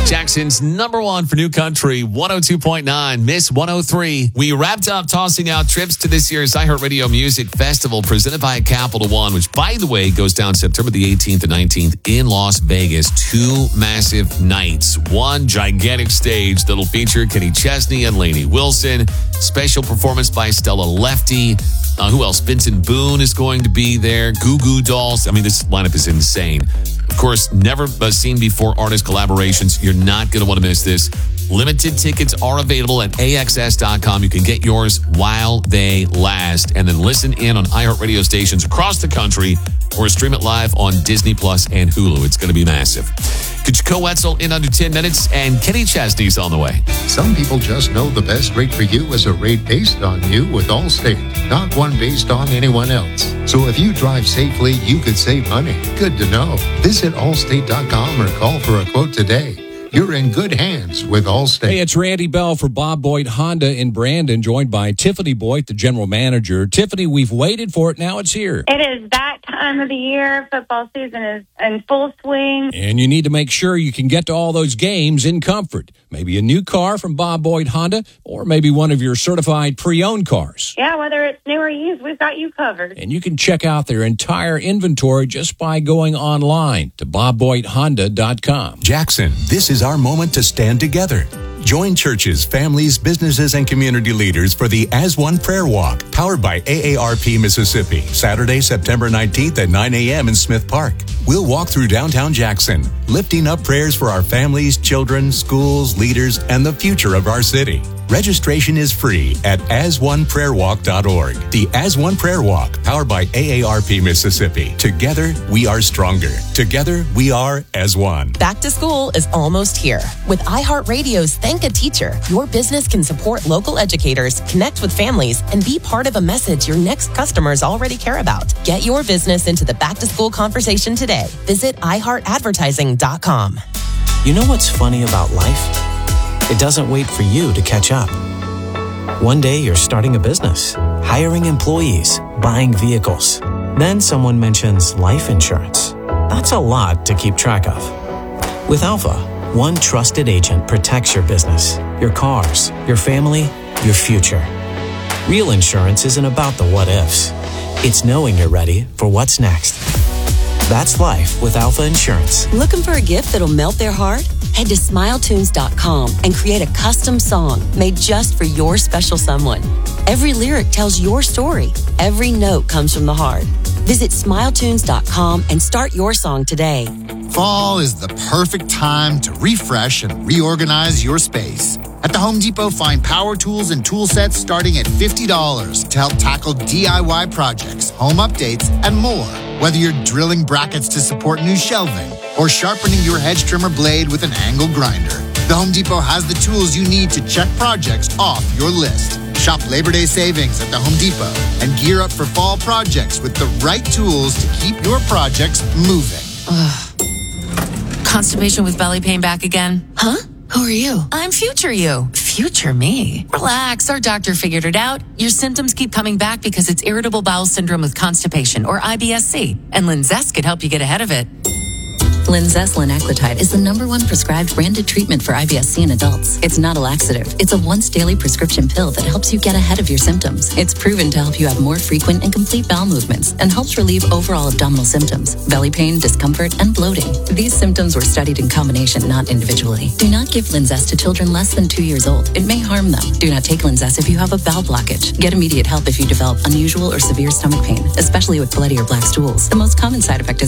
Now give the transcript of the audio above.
Jackson's number one for New Country, 102.9, Miss 103. We wrapped up tossing out trips to this year's iHeartRadio Music Festival presented by Capital One, which, by the way, goes down September the 18th and 19th in Las Vegas. 2 massive nights, 1 gigantic stage that'll feature Kenny Chesney and Lainey Wilson. Special performance by Stella Lefty. Who else? Benson Boone is going to be there. Goo Goo Dolls. I mean, this lineup is insane. Of course, never seen before artist collaborations. You're not going to want to miss this. Limited tickets are available at AXS.com. You can get yours while they last. And then listen in on iHeartRadio stations across the country or stream it live on Disney Plus and Hulu. It's going to be massive. Kachiko Wetzel in under 10 minutes, and Kenny Chesney's on the way. Some people just know the best rate for you is a rate based on you with Allstate, not one based on anyone else. So if you drive safely, you could save money. Good to know. Visit Allstate.com or call for a quote today. You're in good hands with Allstate. Hey, it's Randy Bell for Bob Boyd Honda in Brandon, joined by Tiffany Boyd, the general manager. Tiffany, we've waited for it. Now it's here. It is that time of the year. Football season is in full swing. And you need to make sure you can get to all those games in comfort. Maybe a new car from Bob Boyd Honda, or maybe one of your certified pre-owned cars. Yeah, whether it's new or used, we've got you covered. And you can check out their entire inventory just by going online to bobboydhonda.com. Jackson, this is our moment to stand together. Join churches, families, businesses, and community leaders for the As One Prayer Walk, powered by AARP Mississippi, Saturday, September 19th at 9 a.m. in Smith Park. We'll walk through downtown Jackson, lifting up prayers for our families, children, schools, leaders, and the future of our city. Registration is free at asoneprayerwalk.org. The As One Prayer Walk, powered by AARP Mississippi. Together, we are stronger. Together, we are as one. Back to school is almost here. With iHeartRadio's Thank a Teacher, your business can support local educators, connect with families, and be part of a message your next customers already care about. Get your business into the back-to-school conversation today. Visit iHeartAdvertising.com. You know what's funny about life? It doesn't wait for you to catch up. One day you're starting a business, hiring employees, buying vehicles. Then someone mentions life insurance. That's a lot to keep track of. With Alpha, one trusted agent protects your business, your cars, your family, your future. Real insurance isn't about the what ifs. It's knowing you're ready for what's next. That's life with Alpha Insurance. Looking for a gift that'll melt their heart? Head to SmileTunes.com and create a custom song made just for your special someone. Every lyric tells your story. Every note comes from the heart. Visit SmileTunes.com and start your song today. Fall is the perfect time to refresh and reorganize your space. At the Home Depot, find power tools and tool sets starting at $50 to help tackle DIY projects, home updates, and more. Whether you're drilling brackets to support new shelving or sharpening your hedge trimmer blade with an angle grinder, the Home Depot has the tools you need to check projects off your list. Shop Labor Day savings at the Home Depot and gear up for fall projects with the right tools to keep your projects moving. Constipation with belly pain back again? Huh? Who are you? I'm future you. Future me. Relax, our doctor figured it out. Your symptoms keep coming back because it's irritable bowel syndrome with constipation, or IBS-C. And Linzess could help you get ahead of it. Linzess linaclotide is the #1 prescribed branded treatment for IBS-C in adults. It's not a laxative. It's a once-daily prescription pill that helps you get ahead of your symptoms. It's proven to help you have more frequent and complete bowel movements and helps relieve overall abdominal symptoms, belly pain, discomfort, and bloating. These symptoms were studied in combination, not individually. Do not give Linzess to children less than 2 years old. It may harm them. Do not take Linzess if you have a bowel blockage. Get immediate help if you develop unusual or severe stomach pain, especially with bloody or black stools. The most common side effect is